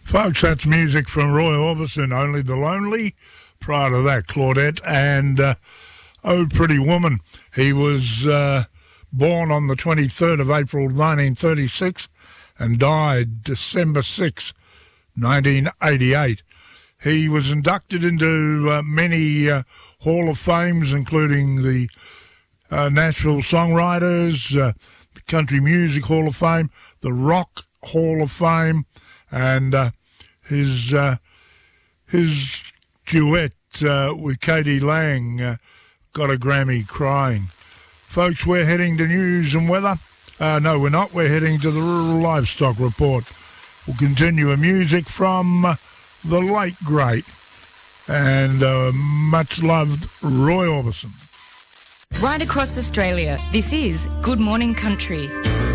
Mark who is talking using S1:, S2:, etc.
S1: Folks, that's music from Roy Orbison, Only the Lonely. Prior to that, Claudette and Oh Pretty Woman. He was born on the 23rd of April 1936 and died December 6, 1988. He was inducted into many Hall of Fames, including the Nashville Songwriters, the Country Music Hall of Fame, the Rock Hall of Fame, and his duet with Katie Lang got a Grammy crying. Folks, we're heading to news and weather. No, we're not. We're heading to the Rural Livestock Report. We'll continue with music from the late great and much-loved Roy Orbison.
S2: Right across Australia, this is Good Morning Country.